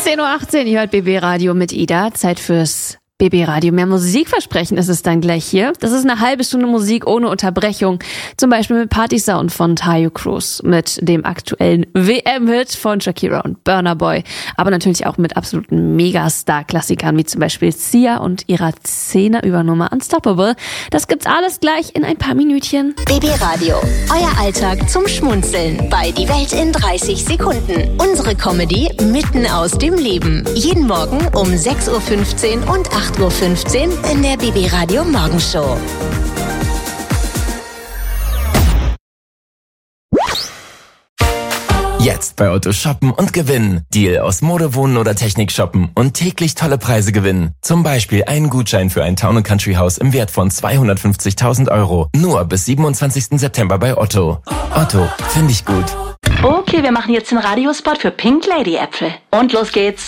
10:18 Uhr, ihr hört BB Radio mit Ida. Zeit fürs BB Radio. Mehr Musikversprechen ist es dann gleich hier. Das ist eine halbe Stunde Musik ohne Unterbrechung. Zum Beispiel mit Party Sound von Tayo Cruz, mit dem aktuellen WM-Hit von Shakira und Burna Boy. Aber natürlich auch mit absoluten Megastar-Klassikern, wie zum Beispiel Sia und ihrer 10er-Übernummer Unstoppable. Das gibt's alles gleich in ein paar Minütchen. BB Radio, euer Alltag zum Schmunzeln bei Die Welt in 30 Sekunden. Unsere Comedy mitten aus dem Leben. Jeden Morgen um 6:15 Uhr und 8:15 Uhr in der BB Radio Morgenshow. Jetzt bei Otto shoppen und gewinnen. Deal aus Mode, Wohnen oder Technik shoppen und täglich tolle Preise gewinnen. Zum Beispiel einen Gutschein für ein Town & Country Haus im Wert von 250.000 €. Nur bis 27. September bei Otto. Otto, finde ich gut. Okay, wir machen jetzt den Radiospot für Pink Lady Äpfel. Und los geht's.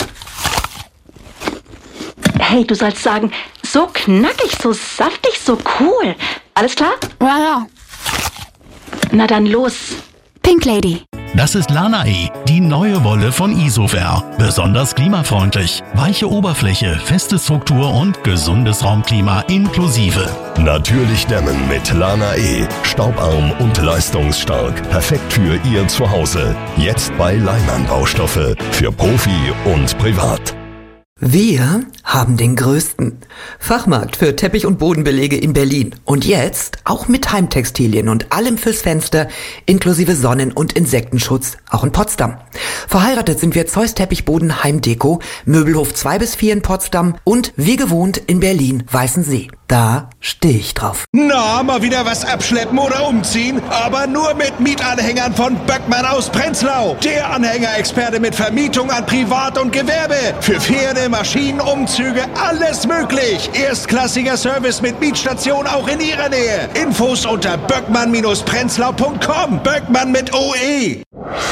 Hey, du sollst sagen, so knackig, so saftig, so cool. Alles klar? Ja. Na dann los. Pink Lady. Das ist Lana E, die neue Wolle von Isover. Besonders klimafreundlich. Weiche Oberfläche, feste Struktur und gesundes Raumklima inklusive. Natürlich dämmen mit Lana E. Staubarm und leistungsstark. Perfekt für Ihr Zuhause. Jetzt bei Leimann Baustoffe. Für Profi und Privat. Wir haben den größten Fachmarkt für Teppich- und Bodenbelege in Berlin. Und jetzt auch mit Heimtextilien und allem fürs Fenster, inklusive Sonnen- und Insektenschutz, auch in Potsdam. Verheiratet sind wir Zeus Teppichboden Heimdeko, Möbelhof 2-4 in Potsdam und wie gewohnt in Berlin Weißensee. Da stehe ich drauf. Na, mal wieder was abschleppen oder umziehen? Aber nur mit Mietanhängern von Böckmann aus Prenzlau. Der Anhängerexperte mit Vermietung an Privat und Gewerbe. Für Pferde, Maschinen, Umzüge, alles möglich. Erstklassiger Service mit Mietstation auch in Ihrer Nähe. Infos unter böckmann-prenzlau.com. Böckmann mit OE.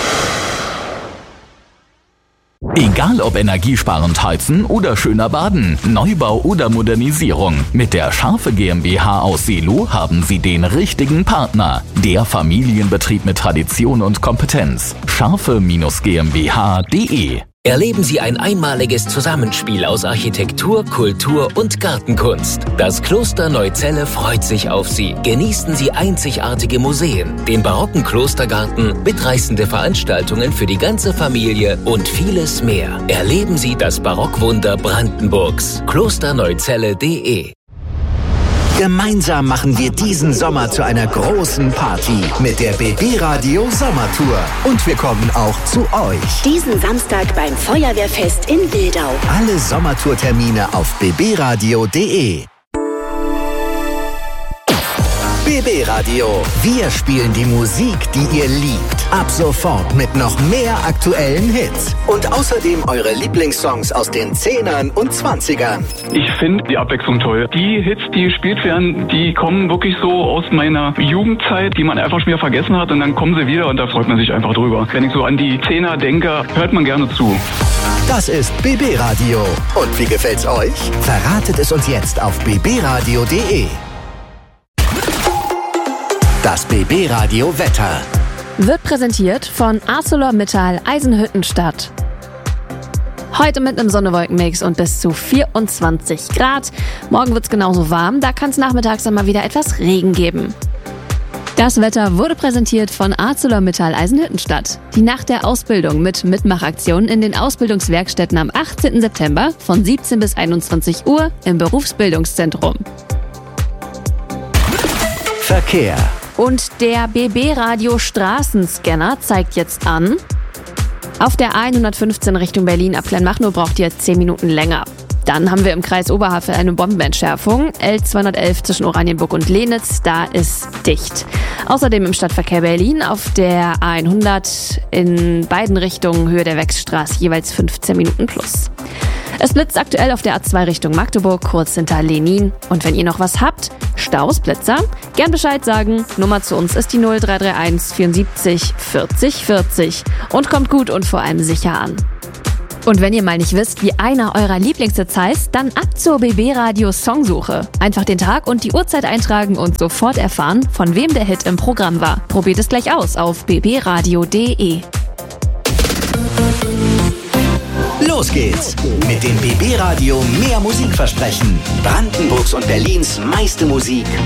Egal ob energiesparend heizen oder schöner baden, Neubau oder Modernisierung. Mit der Scharfe GmbH aus Seelow haben Sie den richtigen Partner. Der Familienbetrieb mit Tradition und Kompetenz. Scharfe-GmbH.de. Erleben Sie ein einmaliges Zusammenspiel aus Architektur, Kultur und Gartenkunst. Das Kloster Neuzelle freut sich auf Sie. Genießen Sie einzigartige Museen, den barocken Klostergarten, mitreißende Veranstaltungen für die ganze Familie und vieles mehr. Erleben Sie das Barockwunder Brandenburgs. klosterneuzelle.de. Gemeinsam machen wir diesen Sommer zu einer großen Party mit der BB Radio Sommertour. Und wir kommen auch zu euch. Diesen Samstag beim Feuerwehrfest in Wildau. Alle Sommertourtermine auf bbradio.de. BB Radio. Wir spielen die Musik, die ihr liebt. Ab sofort mit noch mehr aktuellen Hits. Und außerdem eure Lieblingssongs aus den 10ern und 20ern. Ich finde die Abwechslung toll. Die Hits, die gespielt werden, die kommen wirklich so aus meiner Jugendzeit, die man einfach schon wieder vergessen hat. Und dann kommen sie wieder und da freut man sich einfach drüber. Wenn ich so an die 10er denke, hört man gerne zu. Das ist BB Radio. Und wie gefällt's euch? Verratet es uns jetzt auf bbradio.de. Das BB Radio Wetter wird präsentiert von ArcelorMittal Eisenhüttenstadt. Heute mit einem Sonne-Wolken-Mix und bis zu 24 Grad. Morgen wird's genauso warm, da kann es nachmittags dann mal wieder etwas Regen geben. Das Wetter wurde präsentiert von ArcelorMittal Eisenhüttenstadt. Die Nacht der Ausbildung mit Mitmachaktionen in den Ausbildungswerkstätten am 18. September von 17 bis 21 Uhr im Berufsbildungszentrum. Verkehr. Und der BB Radio Straßenscanner zeigt jetzt an, auf der 115 Richtung Berlin ab Kleinmachnow braucht ihr 10 Minuten länger. Dann haben wir im Kreis Oberhavel eine Bombenentschärfung. L211 zwischen Oranienburg und Lenitz, da ist dicht. Außerdem im Stadtverkehr Berlin auf der A100 in beiden Richtungen Höhe der Wechsstraße jeweils 15 Minuten plus. Es blitzt aktuell auf der A2 Richtung Magdeburg, kurz hinter Lenin. Und wenn ihr noch was habt, Staus, Blitzer, gern Bescheid sagen. Nummer zu uns ist die 0331 74 40 40 und kommt gut und vor allem sicher an. Und wenn ihr mal nicht wisst, wie einer eurer Lieblingshits heißt, dann ab zur BB Radio Songsuche. Einfach den Tag und die Uhrzeit eintragen und sofort erfahren, von wem der Hit im Programm war. Probiert es gleich aus auf bbradio.de. Los geht's mit dem BB Radio mehr Musik versprechen. Brandenburgs und Berlins meiste Musik